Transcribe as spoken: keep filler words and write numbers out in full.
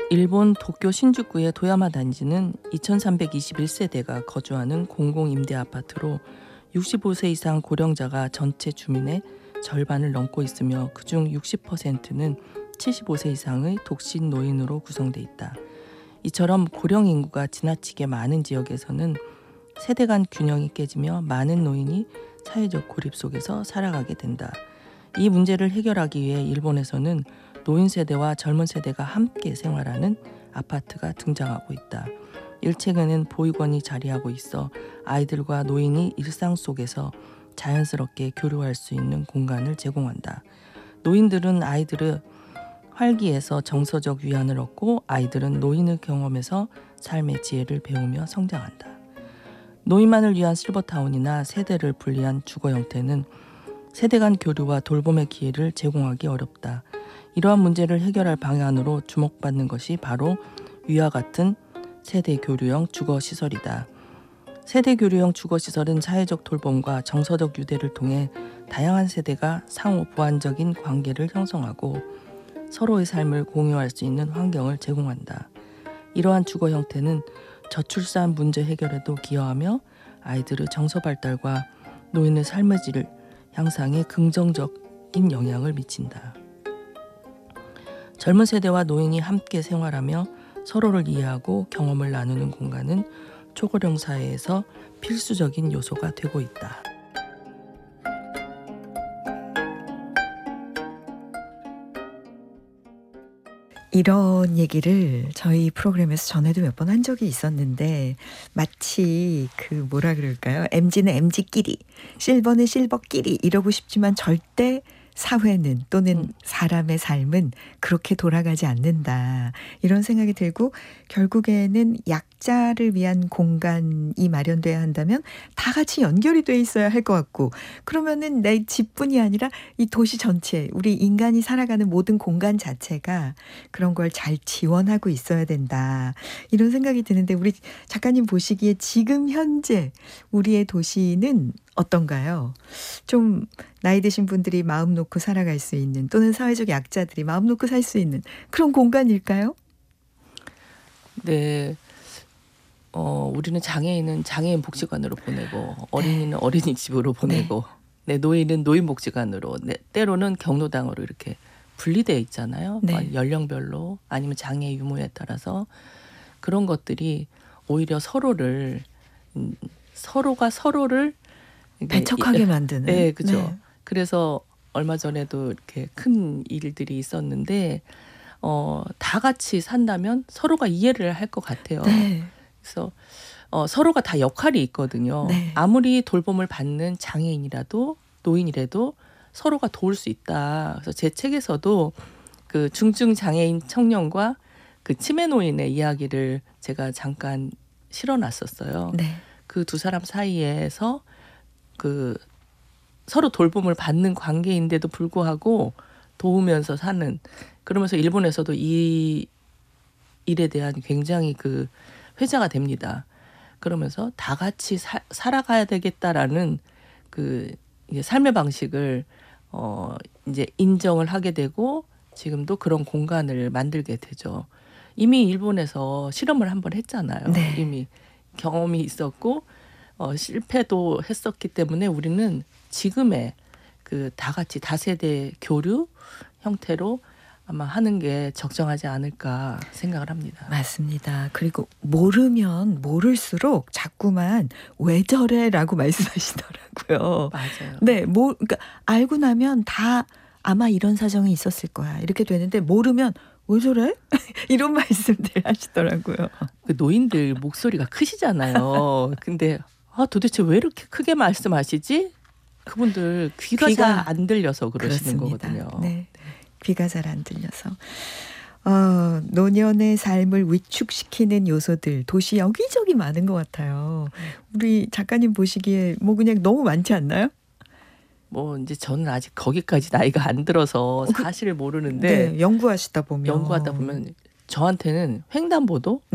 일본 도쿄 신주쿠의 도야마 단지는 이천삼백이십일 세대가 거주하는 공공임대 아파트로 육십오 세 이상 고령자가 전체 주민의 절반을 넘고 있으며 그중 육십 퍼센트는 칠십오 세 이상의 독신 노인으로 구성돼 있다. 이처럼 고령 인구가 지나치게 많은 지역에서는 세대 간 균형이 깨지며 많은 노인이 사회적 고립 속에서 살아가게 된다. 이 문제를 해결하기 위해 일본에서는 노인 세대와 젊은 세대가 함께 생활하는 아파트가 등장하고 있다. 일 층에는 보육원이 자리하고 있어 아이들과 노인이 일상 속에서 자연스럽게 교류할 수 있는 공간을 제공한다. 노인들은 아이들의 활기에서 정서적 위안을 얻고 아이들은 노인을 경험해서 삶의 지혜를 배우며 성장한다. 노인만을 위한 실버타운이나 세대를 분리한 주거 형태는 세대 간 교류와 돌봄의 기회를 제공하기 어렵다. 이러한 문제를 해결할 방안으로 주목받는 것이 바로 위와 같은 세대 교류형 주거시설이다. 세대 교류형 주거시설은 사회적 돌봄과 정서적 유대를 통해 다양한 세대가 상호 보완적인 관계를 형성하고 서로의 삶을 공유할 수 있는 환경을 제공한다. 이러한 주거 형태는 저출산 문제 해결에도 기여하며 아이들의 정서 발달과 노인의 삶의 질 향상에 긍정적인 영향을 미친다. 젊은 세대와 노인이 함께 생활하며 서로를 이해하고 경험을 나누는 공간은 초고령 사회에서 필수적인 요소가 되고 있다. 이런 얘기를 저희 프로그램에서 전에도 몇 번 한 적이 있었는데 마치 그 뭐라 그럴까요? 엠지는 엠지끼리, 실버는 실버끼리 이러고 싶지만 절대 사회는 또는 음. 사람의 삶은 그렇게 돌아가지 않는다. 이런 생각이 들고 결국에는 약자를 위한 공간이 마련돼야 한다면 다 같이 연결이 돼 있어야 할 것 같고 그러면은 내 집뿐이 아니라 이 도시 전체 우리 인간이 살아가는 모든 공간 자체가 그런 걸 잘 지원하고 있어야 된다. 이런 생각이 드는데 우리 작가님 보시기에 지금 현재 우리의 도시는 어떤가요? 좀 나이 드신 분들이 마음 놓고 살아갈 수 있는 또는 사회적 약자들이 마음 놓고 살 수 있는 그런 공간일까요? 네, 어, 우리는 장애인은 장애인 복지관으로 보내고 어린이는 어린이집으로 보내고 네, 노인은 노인복지관으로 네, 때로는 경로당으로 이렇게 분리되어 있잖아요. 네. 연령별로 아니면 장애 유무에 따라서 그런 것들이 오히려 서로를 음, 서로가 서로를 배척하게 이, 만드는. 네, 그죠. 네. 그래서 얼마 전에도 이렇게 큰 일들이 있었는데 어, 다 같이 산다면 서로가 이해를 할 것 같아요. 네. 그래서 어, 서로가 다 역할이 있거든요. 네. 아무리 돌봄을 받는 장애인이라도 노인이라도 서로가 도울 수 있다. 그래서 제 책에서도 그 중증 장애인 청년과 그 치매 노인의 이야기를 제가 잠깐 실어놨었어요. 네. 그 두 사람 사이에서 그 서로 돌봄을 받는 관계인데도 불구하고 도우면서 사는 그러면서 일본에서도 이 일에 대한 굉장히 그 회자가 됩니다. 그러면서 다 같이 사, 살아가야 되겠다라는 그 이제 삶의 방식을 어 이제 인정을 하게 되고 지금도 그런 공간을 만들게 되죠. 이미 일본에서 실험을 한번 했잖아요. 네. 이미 경험이 있었고 어, 실패도 했었기 때문에 우리는 지금의 그 다 같이 다세대 교류 형태로 아마 하는 게 적정하지 않을까 생각을 합니다. 맞습니다. 그리고 모르면 모를수록 자꾸만 왜 저래라고 말씀하시더라고요. 맞아요. 네, 뭐 그러니까 알고 나면 다 아마 이런 사정이 있었을 거야. 이렇게 되는데 모르면 왜 저래? 이런 말씀들 하시더라고요. 그 노인들 목소리가 크시잖아요. 근데 아, 도대체 왜 이렇게 크게 말씀하시지? 그분들 귀가, 귀가 잘 안 들려서 그러시는 그렇습니다. 거거든요. 네. 귀가 잘 안 들려서. 어, 노년의 삶을 위축시키는 요소들 도시 여기저기 많은 것 같아요. 우리 작가님 보시기에 뭐 그냥 너무 많지 않나요? 뭐 이제 저는 아직 거기까지 나이가 안 들어서 사실을 모르는데 네, 연구하시다 보면 연구하다 보면 저한테는 횡단보도